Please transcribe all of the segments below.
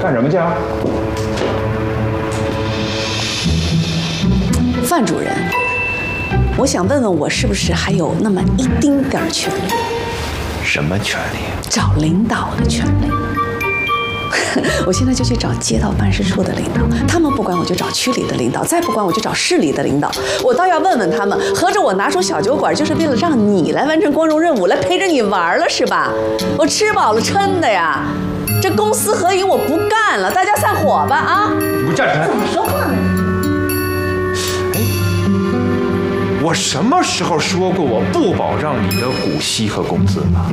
干什么去啊？ 范主任，我想问问我是不是还有那么一丁点儿权利？ 什么权利？ 找领导的权利。我现在就去找街道办事处的领导，他们不管我就找区里的领导，再不管我就找市里的领导。我倒要问问他们，合着我拿出小酒馆就是为了让你来完成光荣任务，来陪着你玩了是吧？我吃饱了撑的呀！这公私合营我不干了，大家散伙吧啊！ 你不站起来！ 怎么说话呢？ 我什么时候说过我不保障你的股息和工资呢？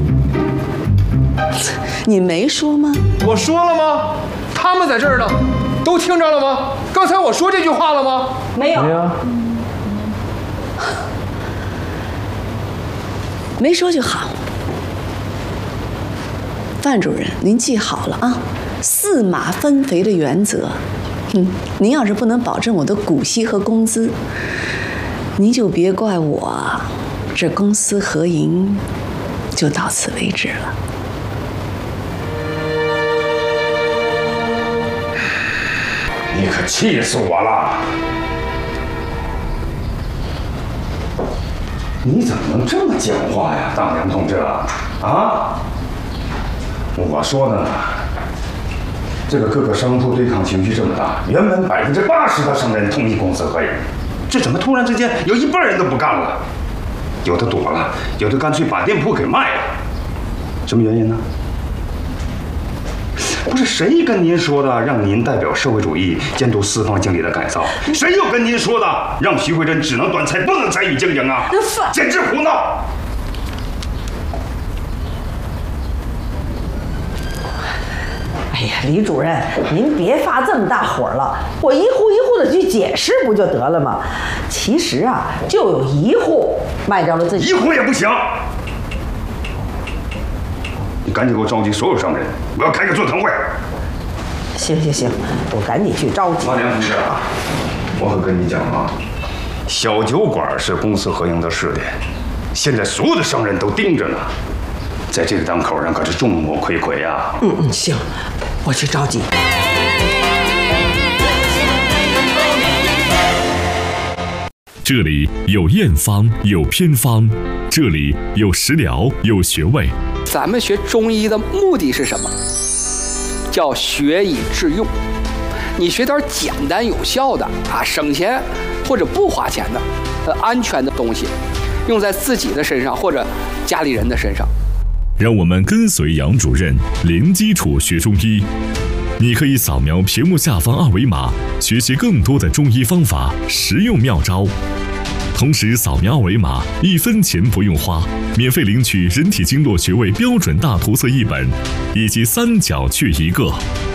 你没说吗？ 我说了吗？他们在这儿呢，都听着了吗？刚才我说这句话了吗？ 没有。没说就好。范主任，您记好了啊，四马分肥的原则。您要是不能保证我的股息和工资，您就别怪我，这公私合营就到此为止了。 你可气死我了！你怎么能这么讲话呀，当阳同志啊？我说的呢，这个各个商铺对抗情绪这么大，原本80%的商人同意公私合营，这怎么突然之间有一半人都不干了？有的躲了，有的干脆把店铺给卖了，什么原因呢？不是谁跟您说的让您代表社会主义监督四方经理的改造？谁又跟您说的让徐慧珍只能端菜不能参与经营啊？简直胡闹！ 哎呀，李主任，您别发这么大火了，我一户一户的去解释不就得了吗？其实啊，就有一户卖掉了自己， 一户也不行。你赶紧给我召集所有商人，我要开个座谈会。 行，我赶紧去召集。 马良同志啊，我可跟你讲啊，小酒馆是公私合营的试点，现在所有的商人都盯着呢，在这个档口上可是众目睽睽啊。 行，我去召集。 这里有验方，有偏方，这里有食疗，有穴位。 咱们学中医的目的是什么？叫学以致用。你学点简单有效的省钱或者不花钱的安全的东西，用在自己的身上或者家里人的身上。 让我们跟随杨主任零基础学中医。你可以扫描屏幕下方二维码，学习更多的中医方法、实用妙招。同时扫描二维码，1分钱不用花，免费领取人体经络穴位标准大图册1本，以及3角去1个。